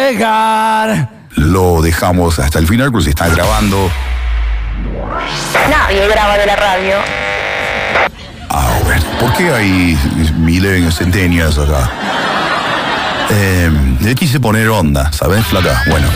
llegar. Lo dejamos hasta el final, porque se está grabando. Nadie graba de la radio. Ah, bueno. ¿Por qué hay milenios, centenias acá? Le quise poner onda, ¿sabes, flaca? Bueno.